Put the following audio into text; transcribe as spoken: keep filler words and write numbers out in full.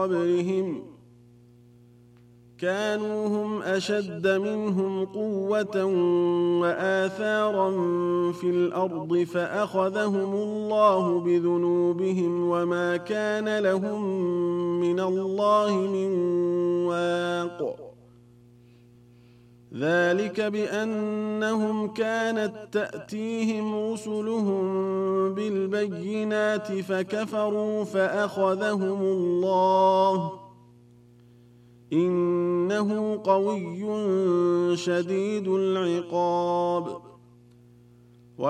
قبلهم كانوا هم أشد منهم قوة وآثارا في الأرض فأخذهم الله بذنوبهم وما كان لهم من الله من واق ذلك بأنهم كانت تأتيهم رسلهم بالبينات فكفروا فأخذهم الله إنه قوي شديد العقاب.